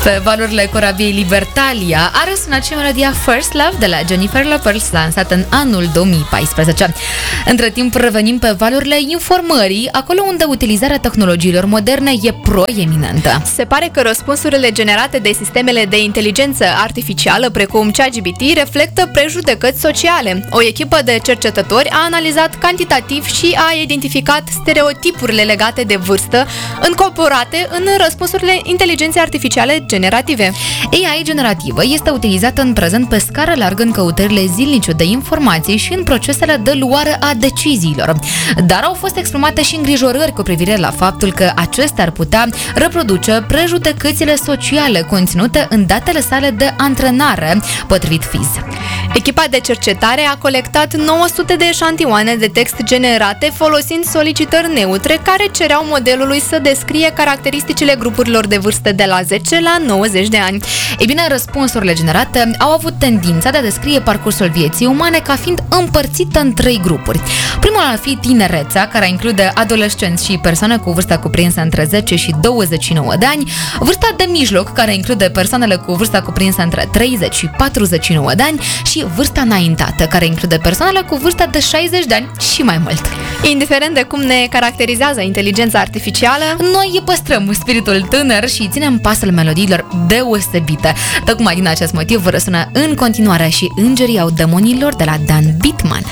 Pe valurile corabiei Libertalia a răsunat și melodia First Love de la Jennifer Lopez, lansată în anul 2014. Între timp revenim pe valurile informării, acolo unde utilizarea tehnologiilor moderne e proeminentă. Se pare că răspunsurile generate de sistemele de inteligență artificială, precum ChatGPT, reflectă prejudecăți sociale. O echipă de cercetători a analizat cantitativ și a identificat stereotipurile legate de vârstă încorporate în răspunsurile inteligenței artificiale generative. AI generativă este utilizată în prezent pe scară largă în căutările zilnice de informații și în procesele de luare a deciziilor. Dar au fost exprimate și îngrijorări cu privire la faptul că acestea ar putea reproduce prejudecățile sociale conținute în datele sale de antrenare, potrivit FIS. Echipa de cercetare a colectat 900 de eșantioane de text generate folosind solicitări neutre care cereau modelului să descrie caracteristicile grupurilor de vârstă de la 10 la 90 de ani. Ei bine, răspunsurile generate au avut tendința de a descrie parcursul vieții umane ca fiind împărțită în 3 grupuri. Primul ar fi tinerețea, care include adolescenți și persoane cu vârsta cuprinsă între 10 și 29 de ani, vârsta de mijloc, care include persoanele cu vârsta cuprinsă între 30 și 49 de ani și vârsta înaintată, care include persoanele cu vârsta de 60 de ani și mai mult. Indiferent de cum ne caracterizează inteligența artificială, noi păstrăm spiritul tânăr și ținem pasul melodiilor deosebite. Tocmai din acest motiv răsună în continuare și Îngerii au demonilor de la Dan Bitman.